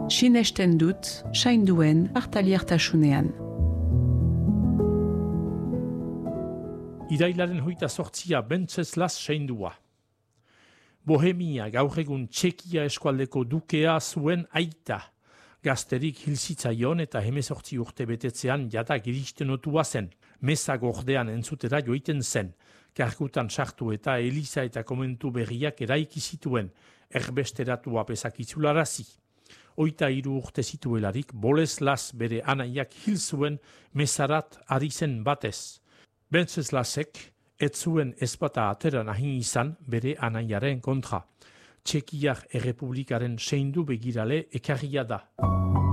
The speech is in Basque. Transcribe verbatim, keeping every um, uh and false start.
Sinesten dut, sainduen hartaliertasunean. Irailaren hoita sortzia Wenceslas seindua. Bohemia gaur egun Txekia eskualdeko dukea zuen aita. Gazterik hilzitzaion eta hemezortzi urte betetzean jada giristen otua zen. Meza gordean entzutera joiten zen. Kargutan sartu eta eliza eta komentu berriak eraiki zituen. Erbesteratua pezakitzularazi. Oita hiru urte zituelarik Boleslas bere anaiak hil zuen mezarat ari zen batez. Wenceslasek ez zuen ezpata atera nahi izan bere anaiaren kontra. Txekiar errepublikaren seindu begirale ekarria da.